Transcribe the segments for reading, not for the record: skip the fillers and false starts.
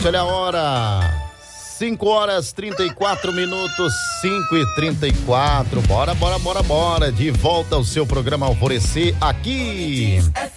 Olha a hora, 5h34, 5h34, bora, de volta ao seu programa Alvorecer aqui.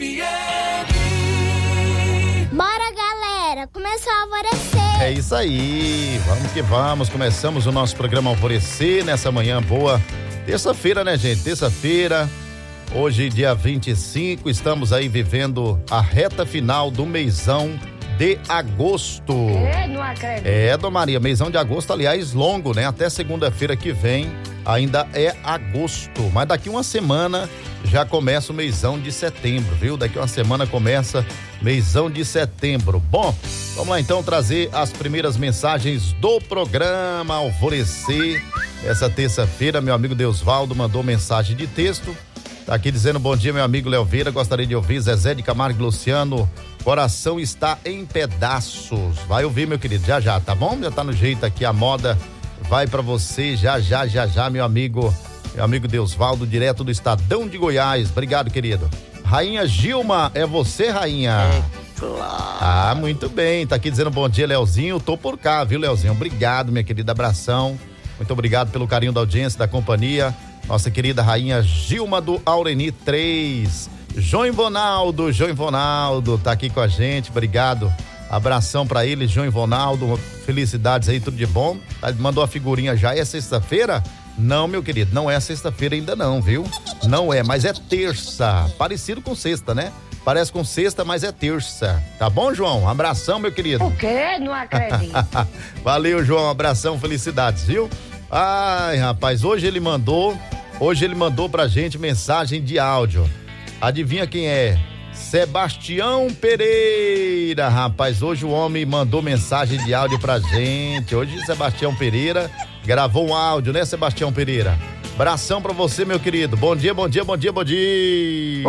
Bora, galera, começou a alvorecer. É isso aí, vamos que vamos, começamos o nosso programa Alvorecer nessa manhã boa, terça-feira, né, gente, terça-feira, hoje dia 25, estamos aí vivendo a reta final do mêsão de agosto. Não acredito. Dona Maria, mêsão de agosto, aliás, longo, né? Até segunda-feira que vem ainda é agosto, mas daqui uma semana já começa o mêsão de setembro, viu? Daqui uma semana começa mêsão de setembro. Bom, vamos lá então trazer as primeiras mensagens do programa Alvorecer. Essa terça-feira, meu amigo Deusvaldo mandou mensagem de texto. Tá aqui dizendo: bom dia, meu amigo Léo Vieira, gostaria de ouvir Zezé de Camargo e Luciano, coração está em pedaços. Vai ouvir, meu querido, já, tá bom? Já tá no jeito aqui, a moda vai pra você já, meu amigo Deusvaldo, direto do Estadão de Goiás. Obrigado, querido. Rainha Gilma, é você, rainha? Claro. Muito bem, tá aqui dizendo bom dia, Leozinho, tô por cá, viu, Leozinho? Obrigado, minha querida, abração. Muito obrigado pelo carinho da audiência, da companhia. Nossa querida rainha Gilma do Aureni 3. João Ivonaldo tá aqui com a gente, obrigado. Abração pra ele, João Ivonaldo, felicidades aí, tudo de bom. Mandou a figurinha já, é sexta-feira? Não, meu querido, não é sexta-feira ainda não, viu? Não é, mas é terça, parecido com sexta, né? Parece com sexta, mas é terça. Tá bom, João? Abração, meu querido. O quê? Não acredito. Valeu, João, abração, felicidades, viu? Ai, rapaz, hoje ele mandou pra gente mensagem de áudio. Adivinha quem é? Sebastião Pereira, rapaz, hoje o homem mandou mensagem de áudio pra gente. Hoje Sebastião Pereira gravou um áudio, né, Sebastião Pereira? Abração pra você, meu querido. Bom dia. Oi, Vieira.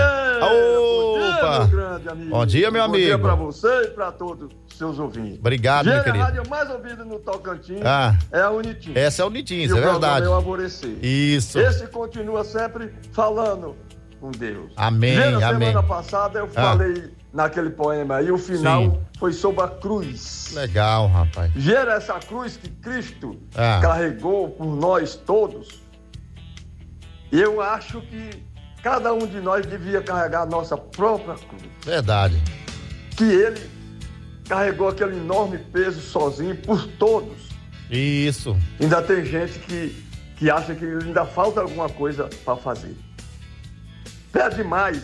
Opa. Bom dia, meu grande amigo. Bom dia, meu amigo. Bom dia pra você e pra todos os seus ouvintes. Obrigado, meu querido. A rádio mais ouvida no Tocantins é a Unitim. Essa é a Unitim, é verdade. E o Alvorecer. Isso. Esse continua sempre falando com Deus. Amém, amém. Semana passada eu falei naquele poema aí, o final foi sobre a cruz. Legal, rapaz. Gera essa cruz que Cristo carregou por nós todos. Eu acho que cada um de nós devia carregar a nossa própria cruz. Verdade. Que ele carregou aquele enorme peso sozinho por todos. Isso. Ainda tem gente que acha que ainda falta alguma coisa para fazer. Pede mais,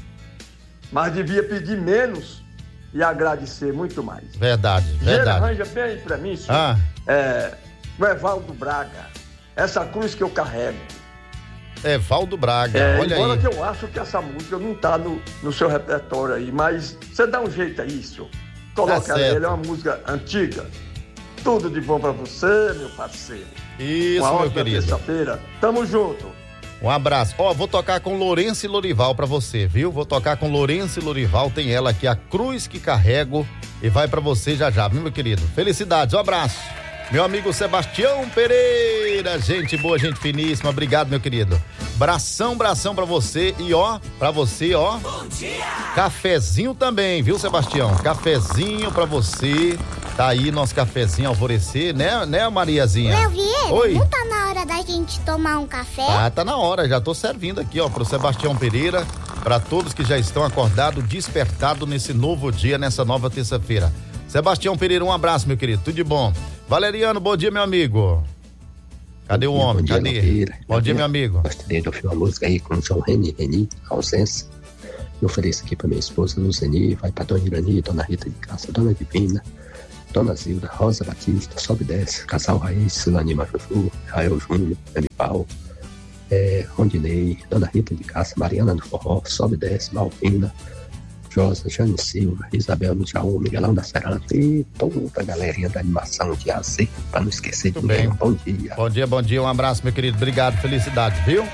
mas devia pedir menos e agradecer muito mais. Verdade. Arranja bem para mim, senhor. O Evaldo Braga. Essa cruz que eu carrego. Evaldo Braga, olha embora aí. Que eu acho que essa música não tá no seu repertório aí, mas você dá um jeito aí, senhor. Coloca ela, é uma música antiga. Tudo de bom pra você, meu parceiro. Isso, meu querido. Terça-feira, tamo junto. Um abraço. Vou tocar com Lourenço e Lorival pra você, viu? Vou tocar com Lourenço e Lorival, tem ela aqui, a cruz que carrego, e vai pra você já, viu, meu querido? Felicidades, um abraço. Meu amigo Sebastião Pereira, gente boa, gente finíssima, obrigado, meu querido. Bração pra você e pra você, Bom dia! Cafezinho também, viu, Sebastião? Cafezinho pra você, tá aí nosso cafezinho Alvorecer, né, Mariazinha? Léo Vieira, Oi. não tá na hora da gente tomar um café? Tá na hora, já tô servindo aqui, pro Sebastião Pereira, pra todos que já estão acordados, despertados nesse novo dia, nessa nova terça-feira. Sebastião Pereira, um abraço, meu querido, tudo de bom. Valeriano, bom dia, meu amigo. Cadê o homem? Cadê? Bom dia, meu amigo. Gostaria de ouvir uma música aí com o João Reni, ausência. Eu ofereço aqui pra minha esposa Luzeni, vai pra Dona Irani, Dona Rita de Cássia, Dona Divina, Dona Zilda, Rosa Batista, Sobe e Desce, Casal Raiz, Silani Majuju, Rael Júnior, Anipal, Rondinei, Dona Rita de Cássia, Mariana do Forró, Sobe e Desce, Malvina, Josa, Jane Silva, Isabel do Jaú, Miguelão da Seranta e toda a galerinha da animação de AZ, pra não esquecer de ninguém. Bom dia. Bom dia, um abraço, meu querido, obrigado, felicidades, viu?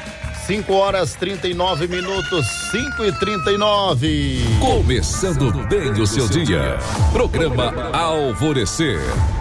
5h39, 5h39. Começando bem o seu dia. Programa Alvorecer.